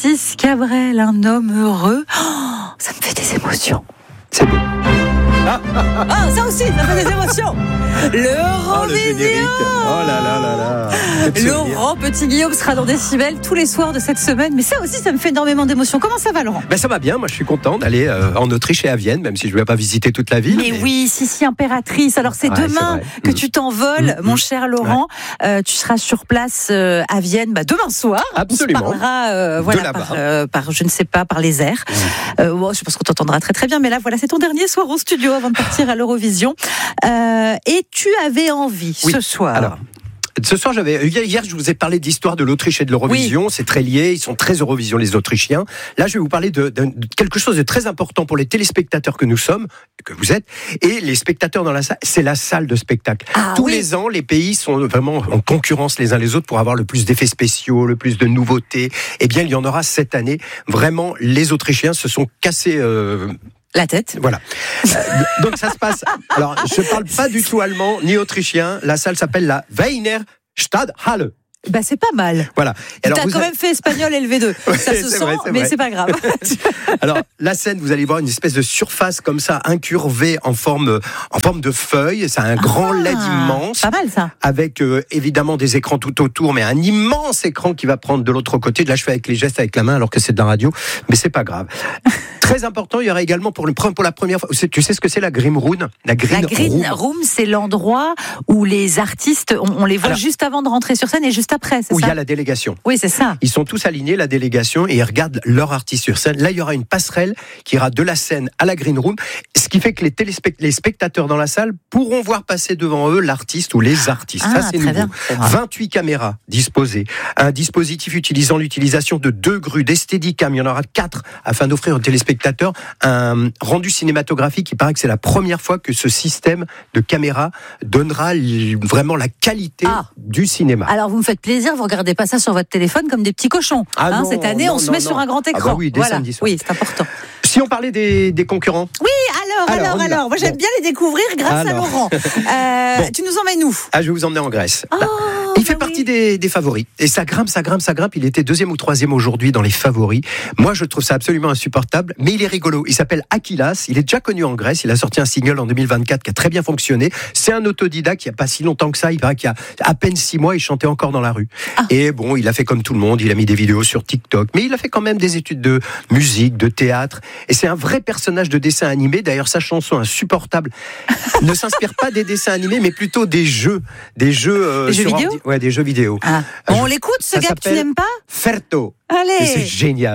Francis Cabrel, un homme heureux. Oh, ça me fait des émotions. C'est beau. Ah, ça aussi, ça fait des émotions. L'Eurovision. Oh là là là là. Laurent Petit-Guillaume sera dans Décibel tous les soirs de cette semaine. Mais ça aussi, ça me fait énormément d'émotions. Comment ça va, Laurent ? Ça va bien, moi je suis content d'aller en Autriche et à Vienne, même si je ne vais pas visiter toute la ville. Mais oui, Sissi impératrice. Alors c'est demain que tu t'envoles, mon cher Laurent. Tu seras sur place à Vienne demain soir. Absolument. On se parlera par je ne sais pas, par les airs. Je pense qu'on t'entendra très très bien. Mais là, voilà, c'est ton dernier soir au studio avant de partir à l'Eurovision. Et tu avais envie ce soir. Alors, ce soir, hier, je vous ai parlé d'histoire de l'Autriche et de l'Eurovision. Oui. C'est très lié. Ils sont très Eurovision, les Autrichiens. Là, je vais vous parler de quelque chose de très important pour les téléspectateurs que nous sommes, que vous êtes, et les spectateurs dans la salle. C'est la salle de spectacle. Tous les ans, les pays sont vraiment en concurrence les uns les autres pour avoir le plus d'effets spéciaux, le plus de nouveautés. Eh bien, il y en aura cette année. Vraiment, les Autrichiens se sont cassés la tête. Voilà. Donc ça se passe. Alors, je parle pas du tout allemand ni autrichien. La salle s'appelle la Wiener Stadthalle. C'est pas mal. Voilà. Alors, t'as quand même fait espagnol LV2. Ça se sent, mais c'est pas grave. Alors, la scène, vous allez voir une espèce de surface comme ça, incurvée en forme de feuille. C'est un grand LED immense. Pas mal, ça. Avec, évidemment, des écrans tout autour, mais un immense écran qui va prendre de l'autre côté. Là, je fais avec les gestes avec la main, alors que c'est de la radio. Mais c'est pas grave. Très important, il y aura également pour la première fois. Tu sais ce que c'est la Green Room ? La Green Room, c'est l'endroit où les artistes, on les voit juste avant de rentrer sur scène et juste après, c'est ça ? Où il y a la délégation. Oui, c'est ça. Ils sont tous alignés, la délégation, et ils regardent leur artiste sur scène. Là, il y aura une passerelle qui ira de la scène à la Green Room, ce qui fait que les spectateurs dans la salle pourront voir passer devant eux l'artiste ou les artistes. Ça, c'est nouveau. Bien. 28 caméras disposées, un dispositif utilisant l'utilisation de 2 grues, des Steadicam, il y en aura 4 afin d'offrir aux téléspectateurs un rendu cinématographique. Il paraît que c'est la première fois que ce système de caméra donnera vraiment la qualité du cinéma. Alors, vous me faites plaisir, vous regardez pas ça sur votre téléphone comme des petits cochons. Non, cette année, on se met sur un grand écran. Oui, dès samedi soir. Oui, c'est important. Si on parlait des concurrents. Oui, alors. Moi, j'aime bien les découvrir grâce à Laurent. Tu nous emmènes où ? Je vais vous emmener en Grèce. Il fait partie des favoris. Et ça grimpe. Il était 2e ou 3e aujourd'hui dans les favoris. Moi, je trouve ça absolument insupportable. Mais il est rigolo. Il s'appelle Akilas. Il est déjà connu en Grèce. Il a sorti un single en 2024 qui a très bien fonctionné. C'est un autodidacte. Il n'y a pas si longtemps que ça. Il paraît qu'il y a à peine 6 mois, il chantait encore dans la rue. Et bon, il a fait comme tout le monde. Il a mis des vidéos sur TikTok. Mais il a fait quand même des études de musique, de théâtre. Et c'est un vrai personnage de dessin animé. D'ailleurs, sa chanson insupportable ne s'inspire pas des dessins animés, mais plutôt des jeux. Des jeux vidéo ? Ouais, des jeux vidéo. On l'écoute, ce gars que tu n'aimes pas ? Ferto. Allez. Et c'est génial.